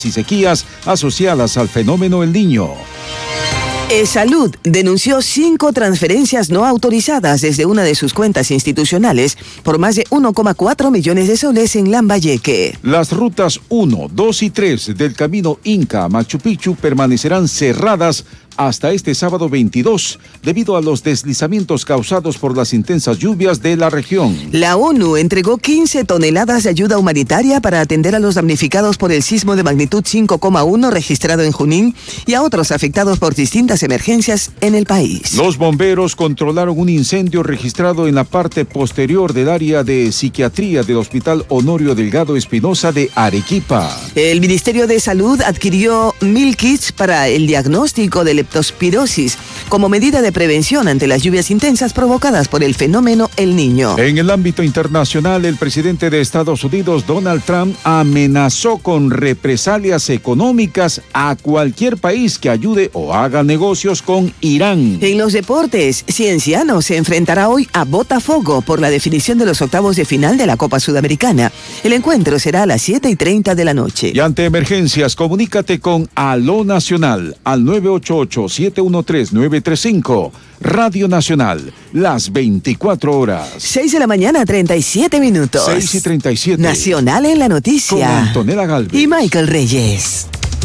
y sequías asociadas al fenómeno El Niño. Salud denunció 5 transferencias no autorizadas desde una de sus cuentas institucionales por más de 1,4 millones de soles en Lambayeque. Las rutas 1, 2 y 3 del camino Inca a Machu Picchu permanecerán cerradas hasta este sábado 22, debido a los deslizamientos causados por las intensas lluvias de la región. La ONU entregó 15 toneladas de ayuda humanitaria para atender a los damnificados por el sismo de magnitud 5,1 registrado en Junín y a otros afectados por distintas emergencias en el país. Los bomberos controlaron un incendio registrado en la parte posterior del área de psiquiatría del Hospital Honorio Delgado Espinosa de Arequipa. El Ministerio de Salud adquirió 1000 kits para el diagnóstico de leptospirosis como medida de prevención ante las lluvias intensas provocadas por el fenómeno El Niño. En el ámbito internacional, el presidente de Estados Unidos, Donald Trump, amenazó con represalias económicas a cualquier país que ayude o haga negocios con Irán. En los deportes, Cienciano se enfrentará hoy a Botafogo por la definición de los octavos de final de la Copa Sudamericana. El encuentro será a las 7:30 de la noche. Y ante emergencias, comunícate con Aló Nacional al 988-713-935. Radio Nacional, las 24 horas. 6 de la mañana, 37 minutos. 6:37. Nacional en la noticia. Con Antonella Galvez y Michael Reyes.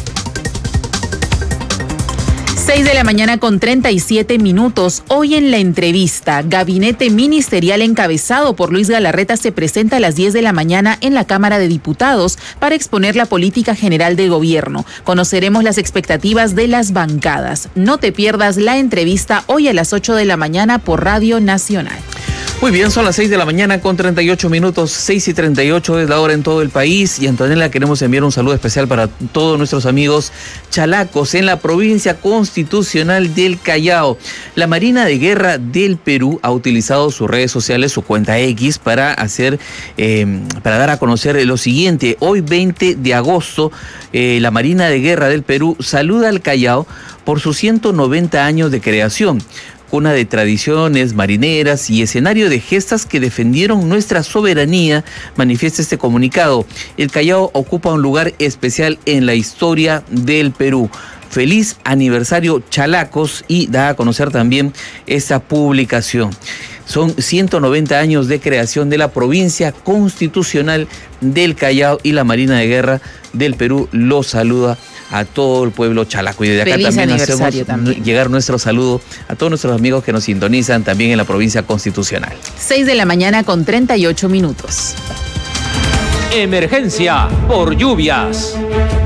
6 de la mañana con 37 minutos. Hoy en la entrevista, Gabinete Ministerial encabezado por Luis Galarreta se presenta a las 10 de la mañana en la Cámara de Diputados para exponer la política general del gobierno. Conoceremos las expectativas de las bancadas. No te pierdas la entrevista hoy a las 8 de la mañana por Radio Nacional. Muy bien, son las 6 de la mañana con 38 minutos, 6:38 es la hora en todo el país. Y Antonella, queremos enviar un saludo especial para todos nuestros amigos chalacos en la provincia constitucional del Callao. La Marina de Guerra del Perú ha utilizado sus redes sociales, su cuenta X, para dar a conocer lo siguiente. Hoy 20 de agosto, la Marina de Guerra del Perú saluda al Callao por sus 190 años de creación. Cuna de tradiciones marineras y escenario de gestas que defendieron nuestra soberanía, manifiesta este comunicado. El Callao ocupa un lugar especial en la historia del Perú. Feliz aniversario Chalacos, y da a conocer también esta publicación. Son 190 años de creación de la provincia constitucional del Callao, y la Marina de Guerra del Perú lo saluda a todo el pueblo chalaco. Y desde acá también hacemos llegar nuestro saludo a todos nuestros amigos que nos sintonizan también en la provincia constitucional. 6 de la mañana con 38 minutos. Emergencia por lluvias.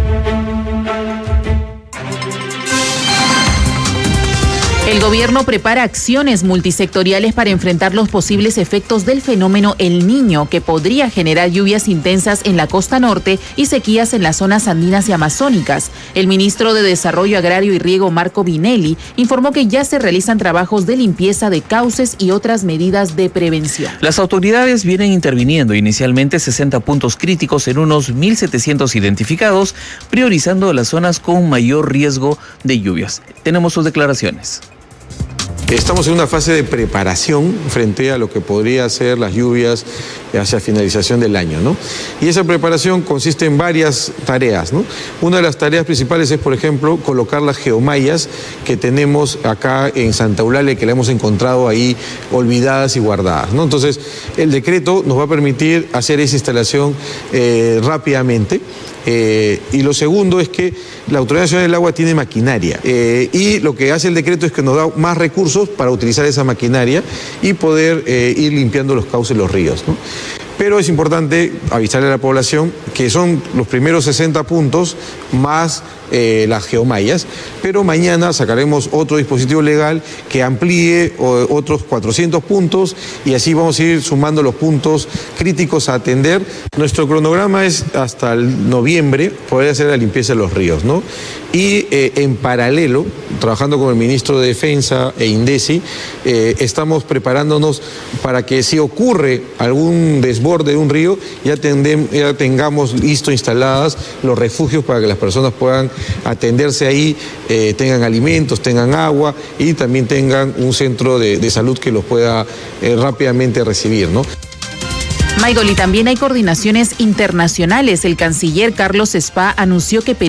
El gobierno prepara acciones multisectoriales para enfrentar los posibles efectos del fenómeno El Niño, que podría generar lluvias intensas en la costa norte y sequías en las zonas andinas y amazónicas. El ministro de Desarrollo Agrario y Riego, Marco Vinelli, informó que ya se realizan trabajos de limpieza de cauces y otras medidas de prevención. Las autoridades vienen interviniendo inicialmente 60 puntos críticos en unos 1.700 identificados, priorizando las zonas con mayor riesgo de lluvias. Tenemos sus declaraciones. Estamos en una fase de preparación frente a lo que podría ser las lluvias hacia finalización del año, ¿no? Y esa preparación consiste en varias tareas, ¿no? Una de las tareas principales es, por ejemplo, colocar las geomallas que tenemos acá en Santa Eulalia, que la hemos encontrado ahí olvidadas y guardadas, ¿no? Entonces, el decreto nos va a permitir hacer esa instalación rápidamente. Y lo segundo es que la Autoridad Nacional del Agua tiene maquinaria, y lo que hace el decreto es que nos da más recursos para utilizar esa maquinaria y poder ir limpiando los cauces y los ríos, ¿no? Pero es importante avisarle a la población que son los primeros 60 puntos más las geomallas, pero mañana sacaremos otro dispositivo legal que amplíe otros 400 puntos, y así vamos a ir sumando los puntos críticos a atender. Nuestro cronograma es hasta el noviembre poder hacer la limpieza de los ríos, ¿no? Y en paralelo, trabajando con el ministro de Defensa e INDECI, estamos preparándonos para que si ocurre algún desborde de un río, ya tengamos listo instaladas los refugios para que las personas puedan atenderse ahí, tengan alimentos, tengan agua y también tengan un centro de salud que los pueda rápidamente recibir, ¿no? Michael, y también hay coordinaciones internacionales. El canciller Carlos Spa anunció que